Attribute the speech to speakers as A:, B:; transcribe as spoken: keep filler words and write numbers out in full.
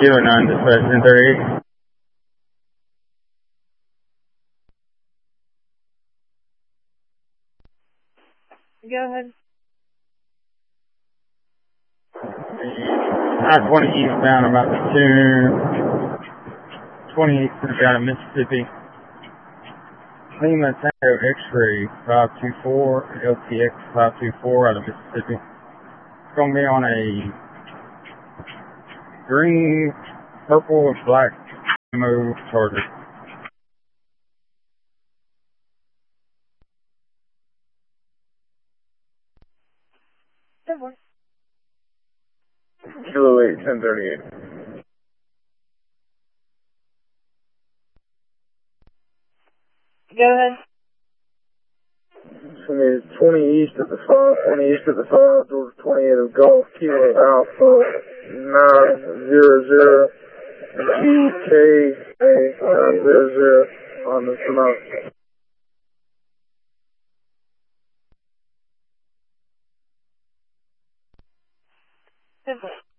A: Kilo nine, dispatch ten thirty-eight.
B: Go ahead.
A: I twenty eastbound about two twenty-eight out of Mississippi. Lima Tango X-ray five two four, L T X five two four out of Mississippi. It's going to be on a green, purple, and black move Charger. Kilo eight, ten thirty-eight.
B: Go ahead.
A: So it's twenty east of the five, twenty east of the five, Georgia twenty-eight of Golf, Kilo Alpha, nine zero zero, K, nine zero zero on the Sonoma.
B: Simple.